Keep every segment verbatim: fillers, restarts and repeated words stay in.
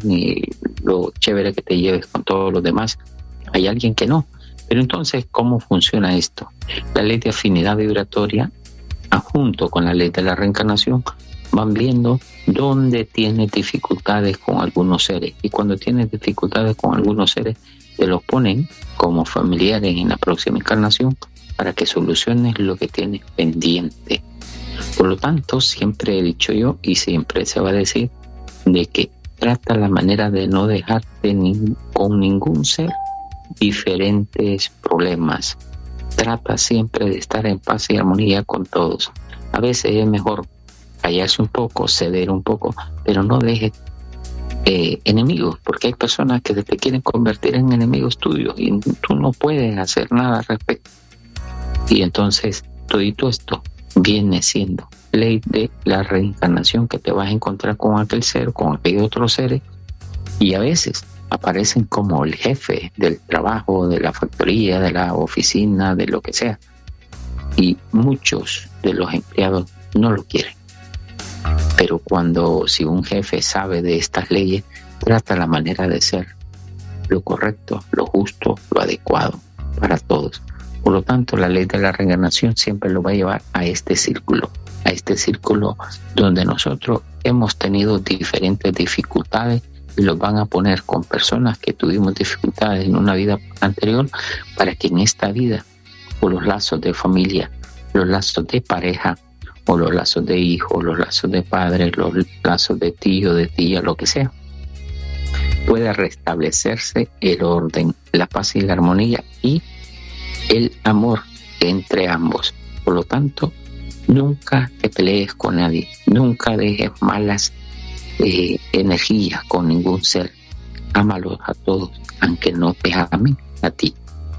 ni lo chévere que te lleves con todos los demás. Hay alguien que no. Pero entonces, ¿cómo funciona esto? La ley de afinidad vibratoria, junto con la ley de la reencarnación, van viendo dónde tienes dificultades con algunos seres. Y cuando tienes dificultades con algunos seres, te los ponen como familiares en la próxima encarnación para que soluciones lo que tienes pendiente. Por lo tanto, siempre he dicho yo, y siempre se va a decir, de que trata la manera de no dejarte ni, con ningún ser diferentes problemas. Trata siempre de estar en paz y armonía con todos. A veces es mejor callarse un poco, ceder un poco, pero no dejes eh, enemigos, porque hay personas que te quieren convertir en enemigos tuyos y tú no puedes hacer nada al respecto. Y entonces todito esto viene siendo ley de la reencarnación, que te vas a encontrar con aquel ser, con aquellos otros seres, y a veces aparecen como el jefe del trabajo, de la factoría, de la oficina, de lo que sea. Y muchos de los empleados no lo quieren. Pero cuando, si un jefe sabe de estas leyes, trata la manera de ser lo correcto, lo justo, lo adecuado para todos. Por lo tanto, la ley de la reencarnación siempre lo va a llevar a este círculo, a este círculo donde nosotros hemos tenido diferentes dificultades, y los van a poner con personas que tuvimos dificultades en una vida anterior, para que en esta vida, por los lazos de familia, los lazos de pareja, o los lazos de hijos, los lazos de padres, los lazos de tío, de tía, lo que sea, pueda restablecerse el orden, la paz y la armonía y el amor entre ambos. Por lo tanto, nunca te pelees con nadie, nunca dejes malas Eh, energía con ningún ser. Ámalos a todos, aunque no te amen a ti.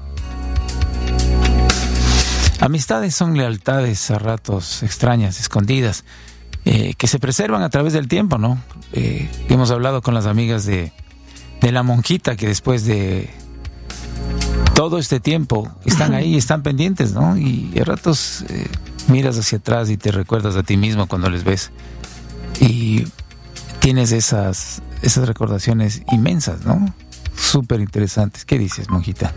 Amistades son lealtades a ratos extrañas, escondidas, eh, que se preservan a través del tiempo, ¿no? Eh, hemos hablado con las amigas de, de la monjita, que después de todo este tiempo están ahí, están pendientes, ¿no? Y a ratos eh, miras hacia atrás y te recuerdas a ti mismo cuando les ves. Y tienes esas, esas recordaciones inmensas, ¿no? Súper interesantes. ¿Qué dices, monjita?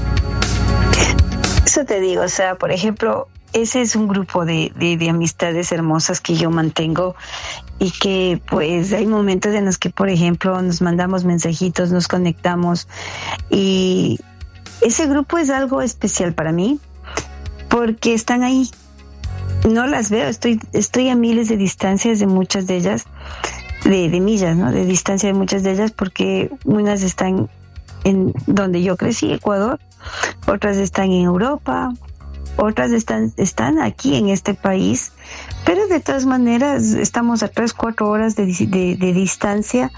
Eso te digo, o sea, por ejemplo, ese es un grupo de, de, de amistades hermosas que yo mantengo, y que pues hay momentos en los que, por ejemplo, nos mandamos mensajitos, nos conectamos, y ese grupo es algo especial para mí porque están ahí. No las veo, estoy, estoy a miles de distancias de muchas de ellas, de, de millas, ¿no? De distancia de muchas de ellas, porque unas están en donde yo crecí, Ecuador, otras están en Europa, otras están, están aquí en este país, pero de todas maneras estamos a tres, cuatro horas de, de, de distancia,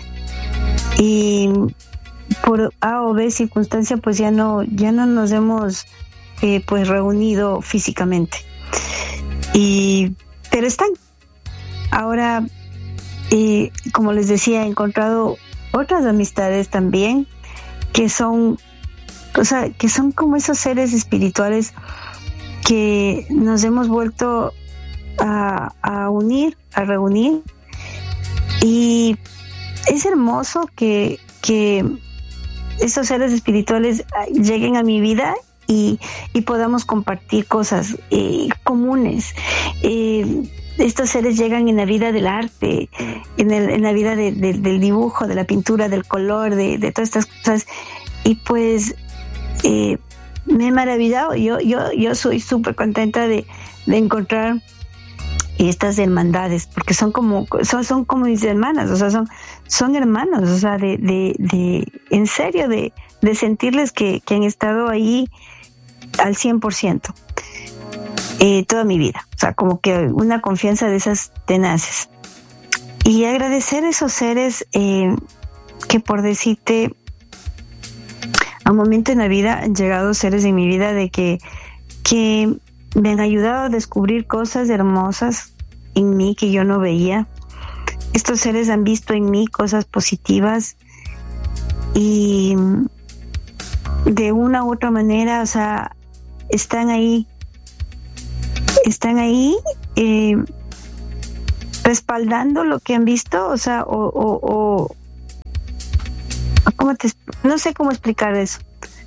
y por A o B circunstancia pues ya no, ya no nos hemos eh, pues reunido físicamente, y pero están. Ahora, eh, como les decía, he encontrado otras amistades también que son, o sea, que son como esos seres espirituales que nos hemos vuelto a, a unir, a reunir, y es hermoso que, que estos seres espirituales lleguen a mi vida y, y podamos compartir cosas eh, comunes. Eh, estos seres llegan en la vida del arte, en, el, en la vida de, de, del dibujo, de la pintura, del color, de, de todas estas cosas, y pues eh, me he maravillado. Yo, yo, yo soy súper contenta de, de encontrar estas hermandades, porque son como, son, son como mis hermanas, o sea, son, son hermanos, o sea, de, de, de en serio, de, de sentirles que, que han estado ahí al cien por ciento. Eh, toda mi vida, o sea, como que una confianza de esas tenaces, y agradecer a esos seres eh, que, por decirte, a un momento en la vida han llegado seres en mi vida de que, que me han ayudado a descubrir cosas hermosas en mí que yo no veía. Estos seres han visto en mí cosas positivas, y de una u otra manera, o sea, están ahí están ahí eh, respaldando lo que han visto, o sea, o, o, o, ¿Cómo te, no sé cómo explicar eso,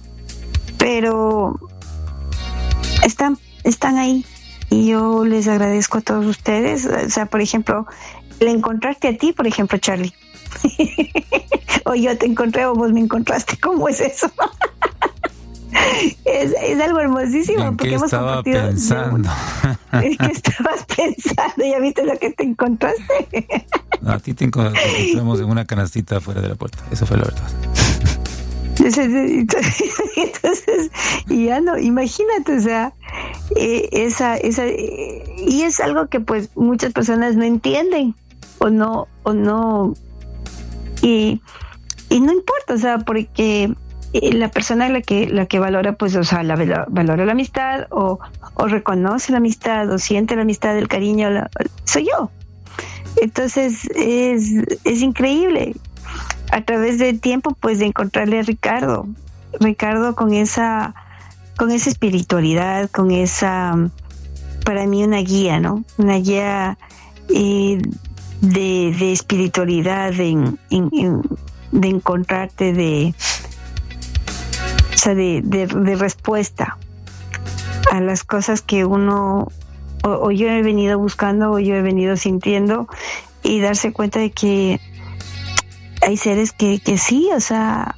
pero están, están ahí y yo les agradezco a todos ustedes. O sea, por ejemplo, el encontrarte a ti, por ejemplo, Charlie, o yo te encontré o vos me encontraste, ¿cómo es eso? Es, es algo hermosísimo. ¿En porque qué hemos estaba compartido pensando? ¿En qué estabas pensando? ¿Ya viste lo que te encontraste? No, a ti te encontramos en una canastita afuera de la puerta. Eso fue la verdad. Entonces, entonces ya no, imagínate, o sea, eh, esa, esa, eh, y es algo que pues muchas personas no entienden o no, o no, y, y no importa, o sea, porque la persona la que la que valora, pues, o sea, la valora la amistad o, o reconoce la amistad o siente la amistad, el cariño, la, soy yo. Entonces es, es increíble a través del tiempo, pues, de encontrarle a Ricardo, Ricardo con esa con esa espiritualidad, con esa, para mí, una guía, ¿no? Una guía eh, de, de espiritualidad, de, en, en, de encontrarte, de o sea, de, de, de respuesta a las cosas que uno o, o yo he venido buscando o yo he venido sintiendo, y darse cuenta de que hay seres que, que sí, o sea,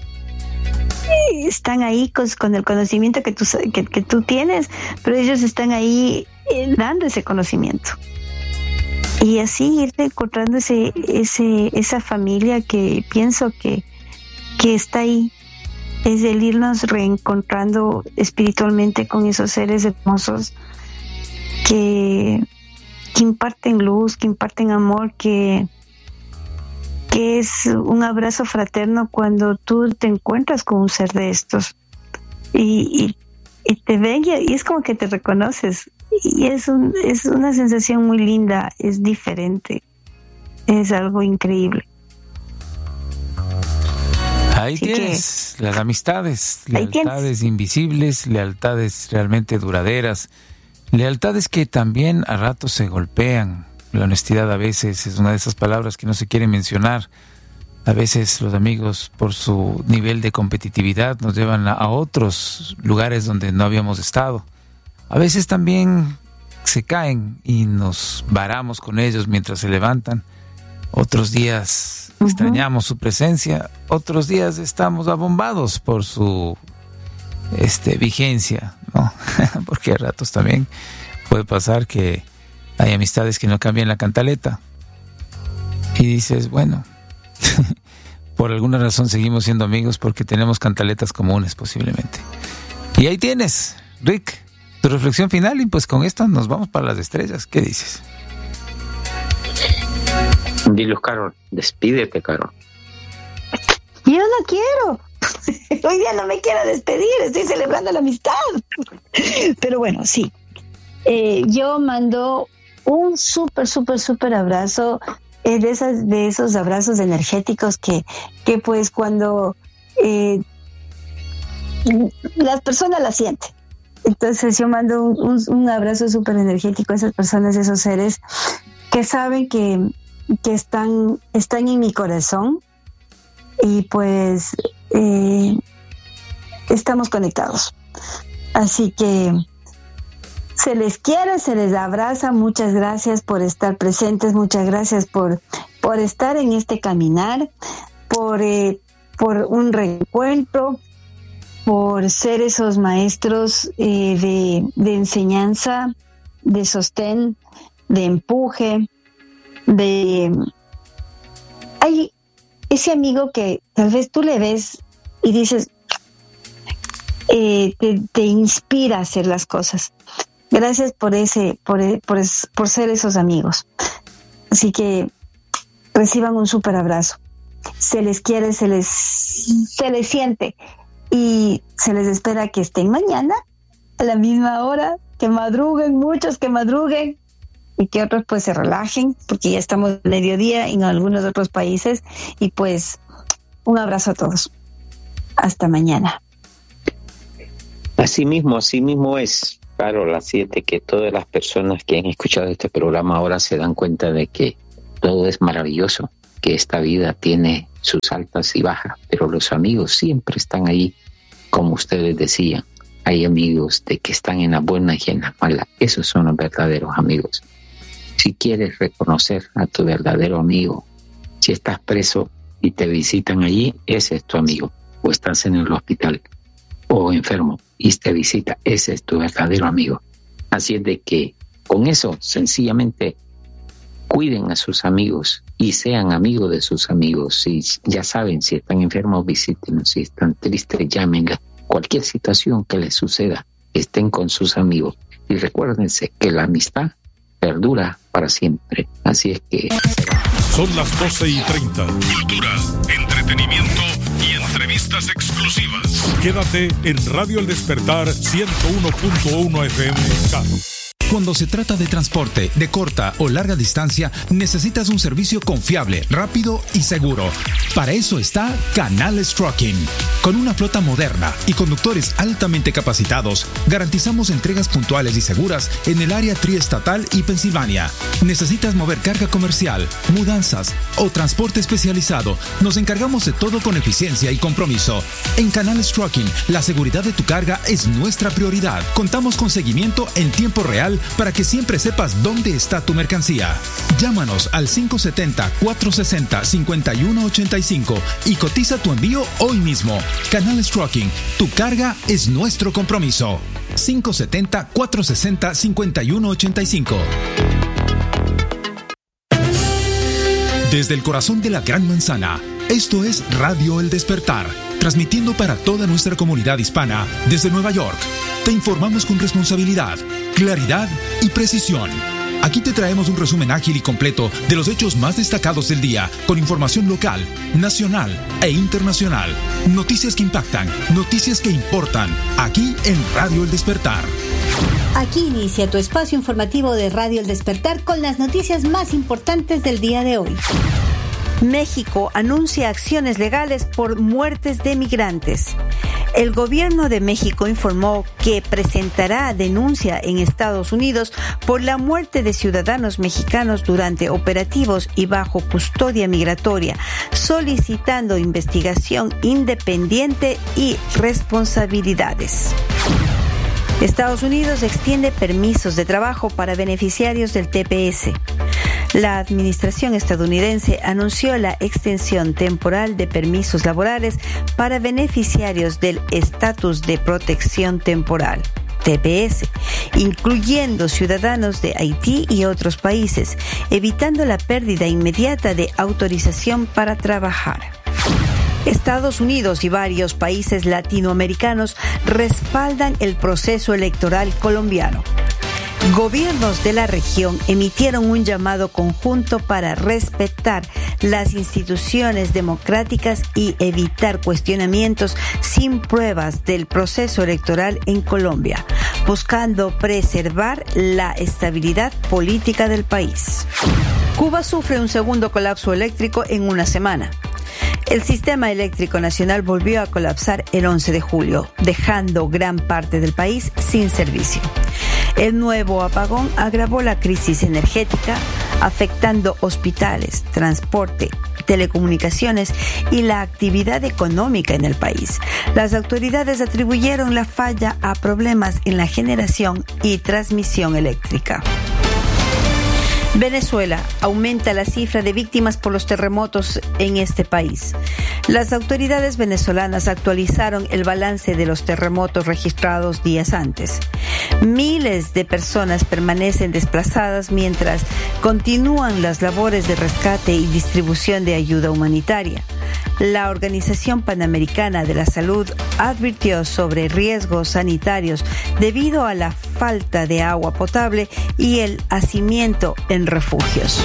están ahí con, con el conocimiento que tú, que, que tú tienes, pero ellos están ahí eh, dando ese conocimiento. Y así irte encontrando ese, ese, esa familia que pienso que, que está ahí. Es el irnos reencontrando espiritualmente con esos seres hermosos que, que imparten luz, que imparten amor, que, que es un abrazo fraterno cuando tú te encuentras con un ser de estos y, y, y te ven y, y es como que te reconoces, y es, un, es una sensación muy linda, es diferente, es algo increíble. Ahí Así tienes que, las amistades, ahí lealtades tienes. invisibles, lealtades realmente duraderas, lealtades que también a ratos se golpean. La honestidad a veces es una de esas palabras que no se quiere mencionar. A veces los amigos, por su nivel de competitividad, nos llevan a, a otros lugares donde no habíamos estado. A veces también se caen y nos varamos con ellos mientras se levantan. Otros días uh-huh. extrañamos su presencia, otros días estamos abombados por su este, vigencia, ¿no? Porque a ratos también puede pasar que hay amistades que no cambian la cantaleta y dices, bueno, por alguna razón seguimos siendo amigos porque tenemos cantaletas comunes posiblemente. Y ahí tienes, Rick, tu reflexión final, y pues con esto nos vamos para las estrellas. ¿Qué dices? Dilos, Carol, despídete, Carol. Yo no quiero. Hoy día no me quiero despedir, estoy celebrando la amistad. Pero bueno, sí. Eh, yo mando un súper, súper, súper abrazo, eh, de esas, de esos abrazos energéticos que, que pues cuando eh, las personas la sienten. Entonces yo mando un, un, un abrazo súper energético a esas personas, a esos seres que saben que que están, están en mi corazón, y pues eh, estamos conectados. Así que se les quiere, se les abraza. Muchas gracias por estar presentes, muchas gracias por, por estar en este caminar, por, eh, por un reencuentro, por ser esos maestros eh, de, de enseñanza, de sostén, de empuje, de hay ese amigo que tal vez tú le ves y dices eh, te, te inspira a hacer las cosas. Gracias por ese por, por, por ser esos amigos. Así que reciban un súper abrazo. Se les quiere, se les se les siente, y se les espera que estén mañana a la misma hora, que madruguen, muchos que madruguen, y que otros pues se relajen, porque ya estamos a mediodía en algunos otros países. Y pues un abrazo a todos. Hasta mañana. Así mismo, así mismo es, Carol, así es de que todas las personas que han escuchado este programa ahora se dan cuenta de que todo es maravilloso, que esta vida tiene sus altas y bajas, pero pero los amigos siempre están ahí, como ustedes decían. Hay amigos de que están en las buenas y en las malas. Esos son los verdaderos amigos. Si quieres reconocer a tu verdadero amigo, si estás preso y te visitan allí, ese es tu amigo. O estás en el hospital o enfermo y te visita, ese es tu verdadero amigo. Así es de que con eso sencillamente cuiden a sus amigos y sean amigos de sus amigos. Si ya saben, si están enfermos, visítenlos. Si están tristes, llámenlos. Cualquier situación que les suceda, estén con sus amigos. Y recuérdense que la amistad perdura para siempre. Así es que... Son las doce y treinta. Cultura, entretenimiento y entrevistas exclusivas. Quédate en Radio El Despertar ciento uno punto uno F M K. Cuando se trata de transporte de corta o larga distancia, necesitas un servicio confiable, rápido y seguro. Para eso está Canales Trucking. Con una flota moderna y conductores altamente capacitados, garantizamos entregas puntuales y seguras en el área triestatal y Pensilvania. ¿Necesitas mover carga comercial, mudanzas o transporte especializado? Nos encargamos de todo con eficiencia y compromiso. En Canales Trucking, la seguridad de tu carga es nuestra prioridad. Contamos con seguimiento en tiempo real para que siempre sepas dónde está tu mercancía. Llámanos al cinco siete cero, cuatro seis cero, cinco uno ocho cinco y cotiza tu envío hoy mismo. Canales Trucking, tu carga es nuestro compromiso. cinco siete cero, cuatro seis cero, cinco uno ocho cinco. Desde el corazón de la Gran Manzana, esto es Radio El Despertar, transmitiendo para toda nuestra comunidad hispana desde Nueva York. Te informamos con responsabilidad, claridad y precisión. Aquí te traemos un resumen ágil y completo de los hechos más destacados del día, con información local, nacional e internacional. Noticias que impactan, noticias que importan, aquí en Radio El Despertar. Aquí inicia tu espacio informativo de Radio El Despertar con las noticias más importantes del día de hoy. México anuncia acciones legales por muertes de migrantes. El gobierno de México informó que presentará denuncia en Estados Unidos por la muerte de ciudadanos mexicanos durante operativos y bajo custodia migratoria, solicitando investigación independiente y responsabilidades. Estados Unidos extiende permisos de trabajo para beneficiarios del T P S. La administración estadounidense anunció la extensión temporal de permisos laborales para beneficiarios del Estatus de Protección Temporal, T P S, incluyendo ciudadanos de Haití y otros países, evitando la pérdida inmediata de autorización para trabajar. Estados Unidos y varios países latinoamericanos respaldan el proceso electoral colombiano. Gobiernos de la región emitieron un llamado conjunto para respetar las instituciones democráticas y evitar cuestionamientos sin pruebas del proceso electoral en Colombia, buscando preservar la estabilidad política del país. Cuba sufre un segundo colapso eléctrico en una semana. El sistema eléctrico nacional volvió a colapsar el once de julio, dejando gran parte del país sin servicio. El nuevo apagón agravó la crisis energética, afectando hospitales, transporte, telecomunicaciones y la actividad económica en el país. Las autoridades atribuyeron la falla a problemas en la generación y transmisión eléctrica. Venezuela aumenta la cifra de víctimas por los terremotos en este país. Las autoridades venezolanas actualizaron el balance de los terremotos registrados días antes. Miles de personas permanecen desplazadas mientras continúan las labores de rescate y distribución de ayuda humanitaria. La Organización Panamericana de la Salud advirtió sobre riesgos sanitarios debido a la falta de agua potable y el hacimiento en refugios.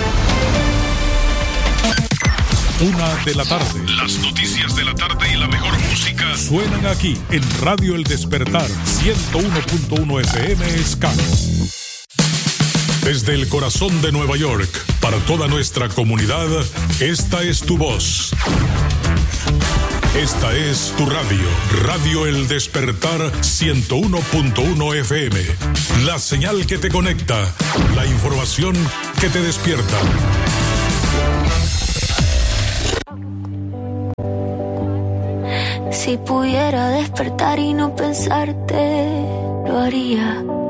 Una de la tarde. Las noticias de la tarde y la mejor música suenan aquí en Radio El Despertar ciento uno punto uno F M Ska. Desde el corazón de Nueva York, para toda nuestra comunidad, esta es tu voz. Esta es tu radio, Radio El Despertar ciento uno punto uno F M. La señal que te conecta, la información que te despierta. Si pudiera despertar y no pensarte, lo haría.